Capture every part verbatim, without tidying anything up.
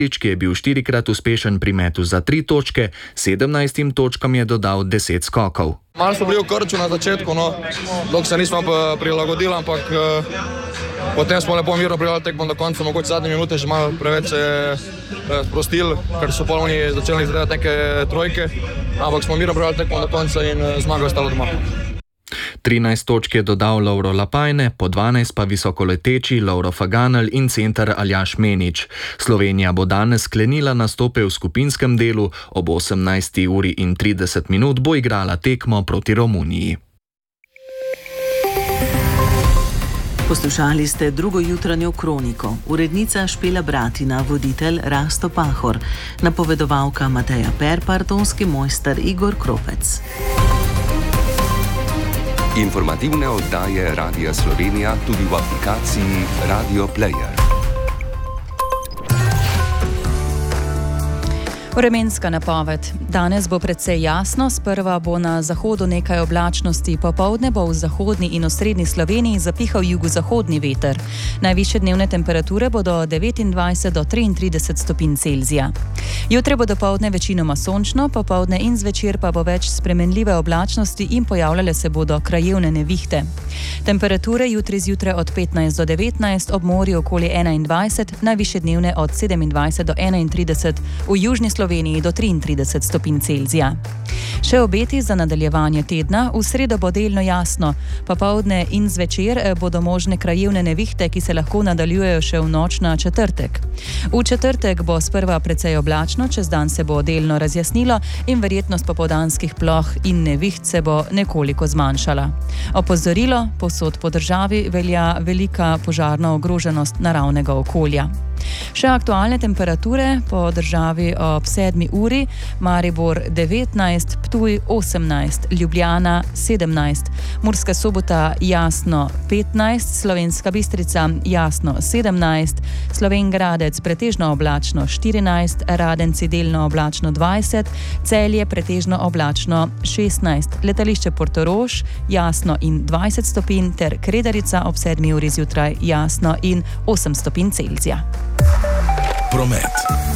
ki je bil štirikrat uspešen pri metu za tri točke, sedemnajstim točkam je dodal deset skokov. Malo so bili v krču na začetku, no, dok se nismo prilagodili, ampak eh, potem smo lepo mirno prilagodili tekmo do konca, mogoče zadnje minute že malo preveč se eh, sprostili, ker so pol oni začeli izgledati neke trojke, ampak smo mirno prilagodili tekmo do konca in eh, zmaga ostala doma. trinajst točk je dodal Lovro Lapajne, po dvanajst pa visokoleteči Lovro Faganel in center Aljaž Menič. Slovenija bo danes sklenila nastope v skupinskem delu, ob osemnajsti uri in trideset minut bo igrala tekmo proti Romuniji. Poslušali ste drugo jutranjo kroniko. Urednica Špela Bratina, voditelj Rasto Pahor, napovedovalka Mateja Perpar, tonski mojster Igor Kropec. Informativne oddaje Radia Slovenija tudi v aplikaciji Radio Player. Vremenska napoved. Danes bo precej jasno, sprva bo na zahodu nekaj oblačnosti, popoldne bo v zahodni in osrednji Sloveniji zapihal jugozahodni veter. Najvišje dnevne temperature bodo devetindvajset do triintrideset stopinj Celzija. Jutri bo dopoldne večinoma sončno, popoldne in zvečer pa bo več spremenljive oblačnosti in pojavljale se bodo krajevne nevihte. Temperature jutri zjutraj od petnajst do devetnajst, ob morju okoli enaindvajset, najvišje dnevne od sedemindvajset do enaintrideset, v južni Sloveniji do triintrideset stopinj Celzija. Še obeti za nadaljevanje tedna, v sredo bo delno jasno, popoldne in zvečer bodo možne krajevne nevihte, ki se lahko nadaljujejo še v noč na četrtek. V četrtek bo sprva precej oblačno, čez dan se bo delno razjasnilo in verjetnost popoldanskih ploh in neviht se bo nekoliko zmanjšala. Opozorilo, povsod po državi velja velika požarna ogroženost naravnega okolja. Še aktualne temperature po državi ob sedmi uri: Maribor devetnajst, Ptuj osemnajst, Ljubljana sedemnajst, Murska Sobota jasno petnajst, Slovenska Bistrica jasno sedemnajst, Slovenj Gradec pretežno oblačno štirinajst, Radenci delno oblačno dvajset, Celje pretežno oblačno šestnajst, Letališče Portorož jasno in dvajset stopinj ter Kredarica ob sedmi uri zjutraj jasno in osem stopinj Celzija. Promet.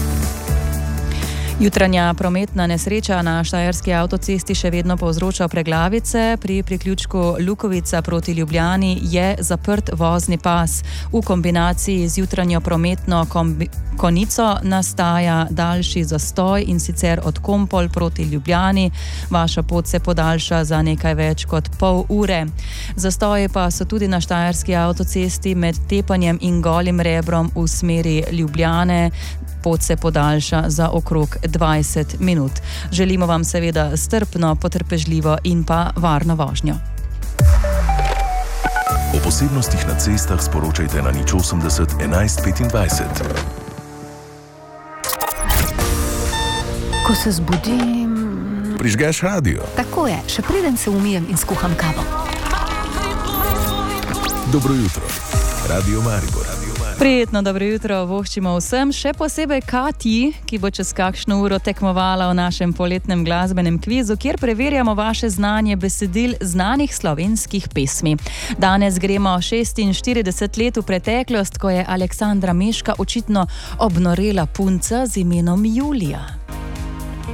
Jutranja prometna nesreča na štajerski avtocesti še vedno povzroča preglavice. Pri priključku Lukovica proti Ljubljani je zaprt vozni pas. V kombinaciji z jutranjo prometno kombi- konico nastaja daljši zastoj, in sicer od Kompol proti Ljubljani. Vaša pot se podaljša za nekaj več kot pol ure. Zastoji pa so tudi na štajerski avtocesti med Tepanjem in Golim Rebrom v smeri Ljubljane. Pot se podaljša za okrog dvajset minut. Želimo vam seveda strpno, potrpežljivo in pa varno vožnjo. O posebnostih na cestah sporočajte na nič osemdeset enajst petindvajset. Ko se zbudim... Prižgeš radio. Tako je, še preden se umijem in skuham kavo. Dobro jutro. Radio Maribor. Prijetno dobro jutro voščimo vsem, še posebej Katji, ki bo čez kakšno uro tekmovala v našem poletnem glasbenem kvizu, kjer preverjamo vaše znanje besedil znanih slovenskih pesmi. Danes gremo šestinštirideset let v preteklost, ko je Aleksandra Meška očitno obnorela punca z imenom Julija.